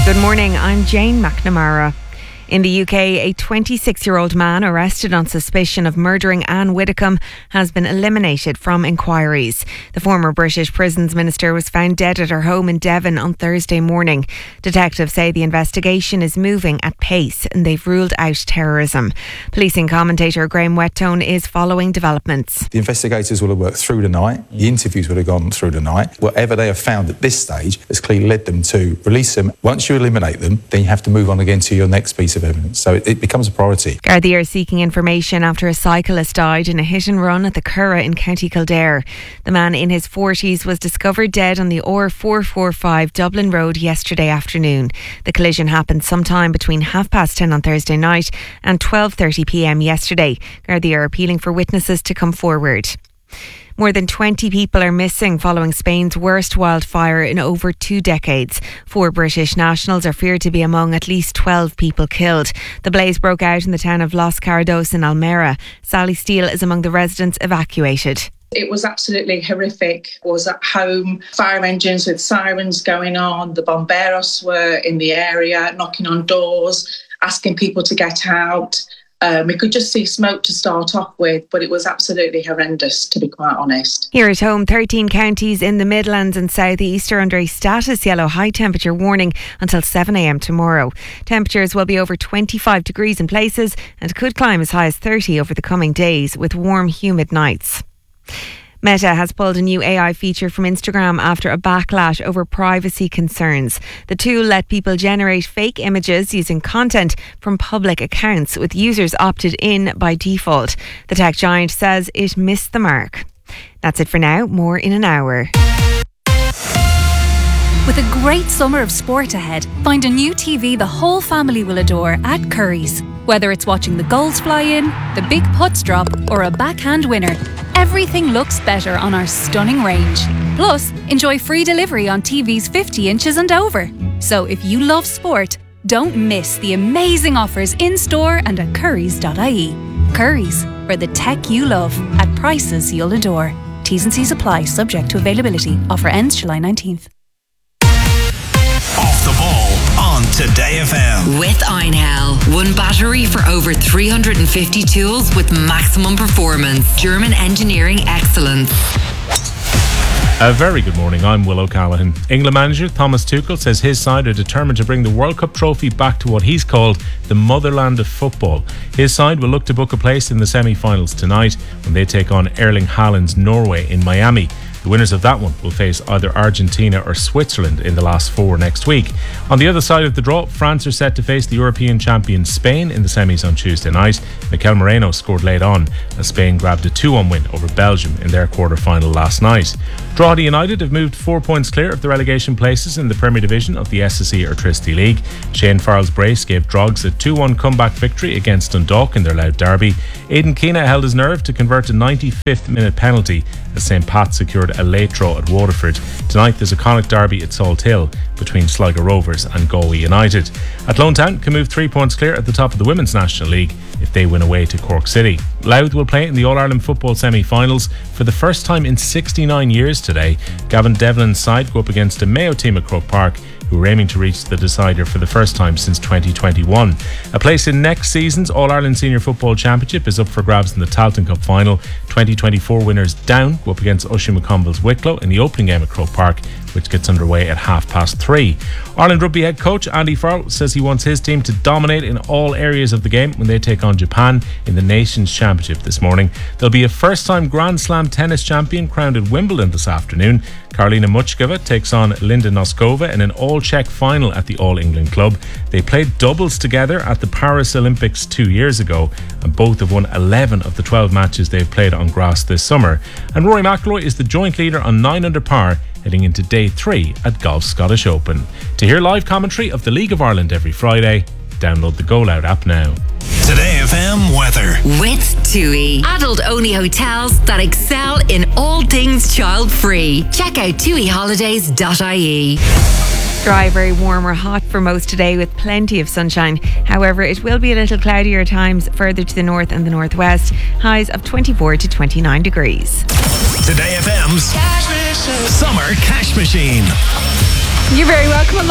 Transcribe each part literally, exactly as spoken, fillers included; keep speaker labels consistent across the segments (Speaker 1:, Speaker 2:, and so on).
Speaker 1: Good morning, I'm Jane McNamara. In the U K, a twenty-six-year-old man arrested on suspicion of murdering Anne Widdecombe has been eliminated from inquiries. The former British Prisons Minister was found dead at her home in Devon on Thursday morning. Detectives say the investigation is moving at pace and they've ruled out terrorism. Policing commentator Graham Whettone is following developments.
Speaker 2: The investigators will have worked through the night. The interviews would have gone through the night. Whatever they have found at this stage has clearly led them to release them. Once you eliminate them, then you have to move on again to your next piece of evidence. So it, it becomes a priority. Gardaí
Speaker 1: are seeking information after a cyclist died in a hit and run at the Curragh in County Kildare. The man in his forties was discovered dead on the R four forty-five Dublin Road yesterday afternoon. The collision happened sometime between half past ten on Thursday night and twelve thirty p m yesterday. Gardaí are appealing for witnesses to come forward. More than twenty people are missing following Spain's worst wildfire in over two decades. Four British nationals are feared to be among at least twelve people killed. The blaze broke out in the town of Los Cardos in Almera. Sally Steele is among the residents evacuated.
Speaker 3: It was absolutely horrific. I was at home, fire engines with sirens going on. The bomberos were in the area, knocking on doors, asking people to get out. Um, we could just see smoke to start off with, but it was absolutely horrendous, to be quite honest.
Speaker 1: Here at home, thirteen counties in the Midlands and South East are under a status yellow high temperature warning until seven a m tomorrow. Temperatures will be over twenty-five degrees in places and could climb as high as thirty over the coming days, with warm, humid nights. Meta has pulled a new A I feature from Instagram after a backlash over privacy concerns. The tool let people generate fake images using content from public accounts, with users opted in by default. The tech giant says it missed the mark. That's it for now. More in an hour.
Speaker 4: With a great summer of sport ahead, find a new T V the whole family will adore at Currys. Whether it's watching the goals fly in, the big putts drop, or a backhand winner, everything looks better on our stunning range. Plus, enjoy free delivery on T Vs fifty inches and over. So if you love sport, don't miss the amazing offers in store and at currys dot I E. Currys, for the tech you love at prices you'll adore. T's and C's apply, subject to availability. Offer ends July nineteenth.
Speaker 5: Off the ball on Today F M.
Speaker 6: With Einhell. One battery for over three hundred fifty tools with maximum performance. German engineering excellence.
Speaker 7: A very good morning, I'm Will O'Callaghan. England manager Thomas Tuchel says his side are determined to bring the World Cup trophy back to what he's called the motherland of football. His side will look to book a place in the semi-finals tonight when they take on Erling Haaland's Norway in Miami. The winners of that one will face either Argentina or Switzerland in the last four next week. On the other side of the draw, France are set to face the European champion Spain in the semis on Tuesday night. Mikel Moreno scored late on as Spain grabbed a two one win over Belgium in their quarter-final last night. Drogheda United have moved four points clear of the relegation places in the Premier Division of the S S E Airtricity League. Shane Farrell's brace gave Drogs a two one comeback victory against Dundalk in their Louth derby. Aidan Keena held his nerve to convert a ninety-fifth minute penalty as Saint Pat secured a late draw at Waterford. Tonight there's a Connacht derby at Salt Hill between Sligo Rovers and Galway United. Athlone Town can move three points clear at the top of the Women's National League if they win away to Cork City. Louth will play in the All-Ireland football semi-finals for the first time in sixty-nine years today. Gavin Devlin's side go up against a Mayo team at Croke Park who are aiming to reach the decider for the first time since twenty twenty-one. A place in next season's All-Ireland Senior Football Championship is up for grabs in the Talton Cup final. twenty twenty-four winners Down go up against Ushie McConville's Wicklow in the opening game at Croke Park, which gets underway at half past three. Ireland Rugby head coach Andy Farrell says he wants his team to dominate in all areas of the game when they take on Japan in the Nations Championship this morning. There'll be a first-time Grand Slam tennis champion crowned at Wimbledon this afternoon. Karolina Muchkova takes on Linda Noskova in an all-Czech final at the All-England Club. They played doubles together at the Paris Olympics two years ago, and both have won eleven of the twelve matches they've played on grass this summer. And Rory McIlroy is the joint leader on nine under par heading into day three at Golf's Scottish Open. To hear live commentary of the League of Ireland every Friday, download the Go Loud app now.
Speaker 5: Today F M weather.
Speaker 6: With TUI. Adult-only hotels that excel in all things child-free. Check out tui holidays dot I E.
Speaker 1: Dry, very warm or hot for most today with plenty of sunshine. However, it will be a little cloudier at times further to the north and the northwest. Highs of twenty-four to twenty-nine degrees.
Speaker 5: Today F M's Summer Cash Machine.
Speaker 8: You're very welcome along.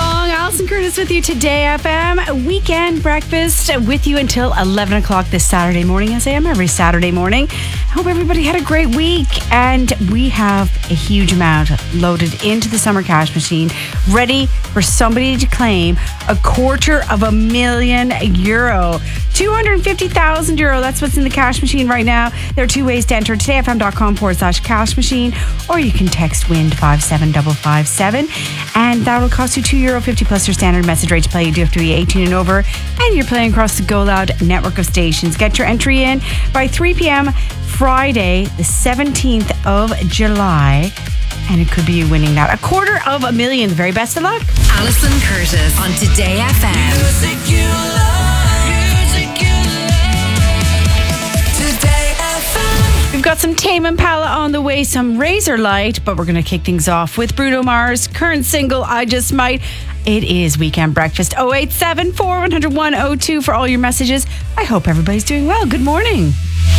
Speaker 8: Alison Curtis with you today, F M. Weekend breakfast with you until eleven o'clock this Saturday morning, as I am every Saturday morning. Hope everybody had a great week. And we have a huge amount loaded into the summer cash machine, ready for somebody to claim a quarter of a million euro. two hundred fifty thousand euro. That's what's in the cash machine right now. There are two ways to enter: todayfm.com forward slash cash machine, or you can text WIN to five seven five five seven, and that'll cost you two euro fifty plus your standard message rate to play. You do have to be eighteen and over, and you're playing across the Go Loud network of stations. Get your entry in by three p.m. Friday, the seventeenth of July, and it could be you winning that. A quarter of a million. The very best of luck.
Speaker 6: Alison Curtis on Today F M. Music you love. Music you love. Today F M.
Speaker 8: We've got some Tame Impala on the way, some Razor Light, but we're going to kick things off with Bruno Mars' current single, I Just Might. It is Weekend Breakfast. oh eight seven four, one oh one, oh two for all your messages. I hope everybody's doing well. Good morning.